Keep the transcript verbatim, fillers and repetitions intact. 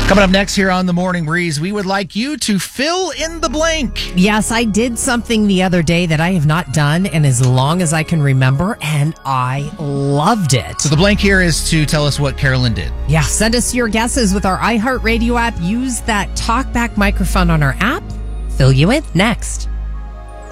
Coming up next here on The Morning Breeze, we would like you to fill in the blank. Yes, I did something the other day that I have not done in as long as I can remember, and I loved it. So the blank here is to tell us what Carolyn did. Yeah, send us your guesses with our iHeartRadio app. Use that talkback microphone on our app. Fill you in next.